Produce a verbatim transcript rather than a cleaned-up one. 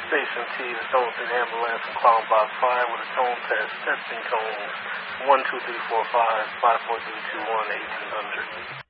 Station T, the Thornton Ambulance from Clown Box five with a tone test, testing tones one two three four five, five four three two one, eighteen hundred.